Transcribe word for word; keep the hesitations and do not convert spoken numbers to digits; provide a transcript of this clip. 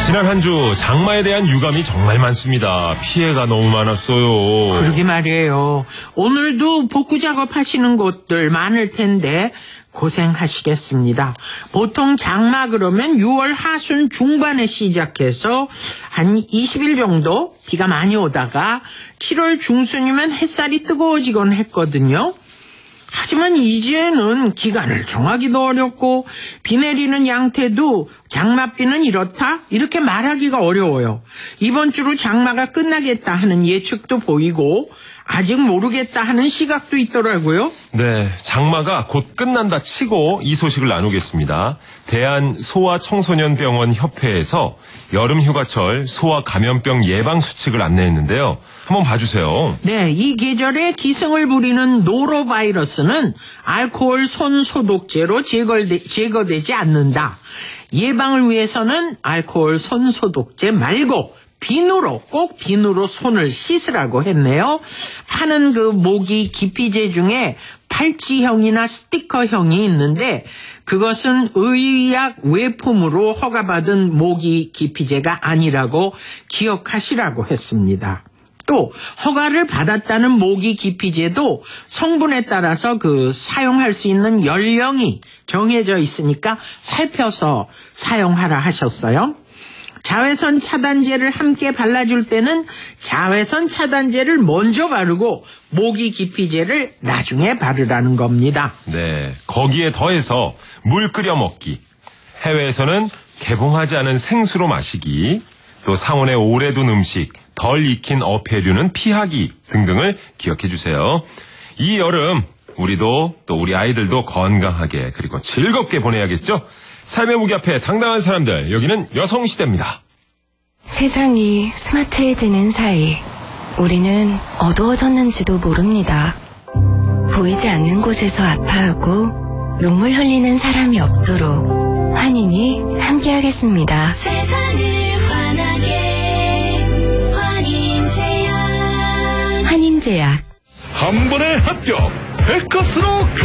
지난 한 주 장마에 대한 유감이 정말 많습니다. 피해가 너무 많았어요. 그러게 말이에요. 오늘도 복구 작업하시는 곳들 많을 텐데 고생하시겠습니다. 보통 장마 그러면 유월 하순 중반에 시작해서 한 이십 일 정도 비가 많이 오다가 칠월 중순이면 햇살이 뜨거워지곤 했거든요. 하지만 이제는 기간을 정하기도 어렵고 비 내리는 양태도 장맛비는 이렇다 이렇게 말하기가 어려워요. 이번 주로 장마가 끝나겠다 하는 예측도 보이고 아직 모르겠다 하는 시각도 있더라고요. 네, 장마가 곧 끝난다 치고 이 소식을 나누겠습니다. 대한소아청소년병원 협회에서 여름휴가철 소아감염병 예방 수칙을 안내했는데요. 한번 봐주세요. 네, 이 계절에 기승을 부리는 노로바이러스는 알코올 손 소독제로 제거되, 제거되지 않는다. 예방을 위해서는 알코올 손 소독제 말고 비누로 꼭 비누로 손을 씻으라고 했네요. 파는 그 모기 기피제 중에 팔찌형이나 스티커형이 있는데 그것은 의약 외품으로 허가받은 모기 기피제가 아니라고 기억하시라고 했습니다. 또 허가를 받았다는 모기 기피제도 성분에 따라서 그 사용할 수 있는 연령이 정해져 있으니까 살펴서 사용하라 하셨어요. 자외선 차단제를 함께 발라줄 때는 자외선 차단제를 먼저 바르고 모기 기피제를 나중에 바르라는 겁니다. 네, 거기에 더해서 물 끓여 먹기, 해외에서는 개봉하지 않은 생수로 마시기, 또 상온에 오래 둔 음식, 덜 익힌 어패류는 피하기 등등을 기억해 주세요. 이 여름 우리도 또 우리 아이들도 건강하게 그리고 즐겁게 보내야겠죠? 삶의 무기 앞에 당당한 사람들, 여기는 여성시대입니다. 세상이 스마트해지는 사이 우리는 어두워졌는지도 모릅니다. 보이지 않는 곳에서 아파하고 눈물 흘리는 사람이 없도록 환인이 함께하겠습니다. 세상을 환하게 환인제약. 환인제약. 한 번에 합격! 백커스로 가!